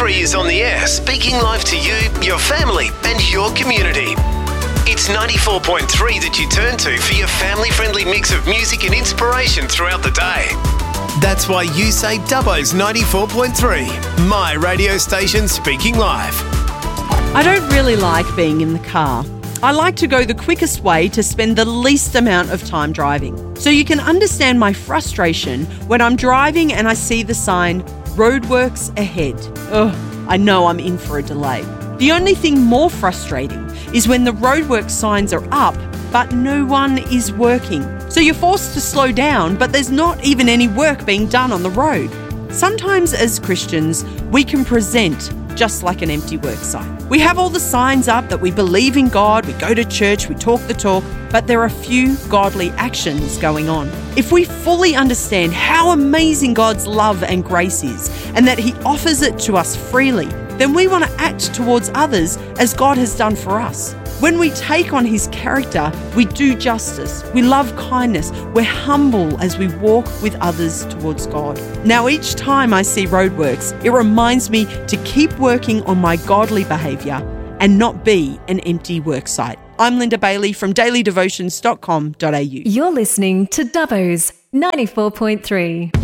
94.3 is on the air, speaking live to you, your family and your community. It's 94.3 that you turn to for your family-friendly mix of music and inspiration throughout the day. That's why you say Dubbo's 94.3, my radio station speaking live. I don't really like being in the car. I like to go the quickest way to spend the least amount of time driving. So you can understand my frustration when I'm driving and I see the sign, roadworks ahead. Ugh, I know I'm in for a delay. The only thing more frustrating is when the roadworks signs are up, but no one is working. So you're forced to slow down, but there's not even any work being done on the road. Sometimes as Christians, we can present just like an empty work sign. We have all the signs up that we believe in God, we go to church, we talk the talk, but there are few godly actions going on. If we fully understand how amazing God's love and grace is, and that He offers it to us freely, then we want to act towards others as God has done for us. When we take on His character, we do justice, we love kindness, we're humble as we walk with others towards God. Now, each time I see roadworks, it reminds me to keep working on my godly behaviour and not be an empty worksite. I'm Linda Bailey from dailydevotions.com.au. You're listening to Dubbo's 94.3.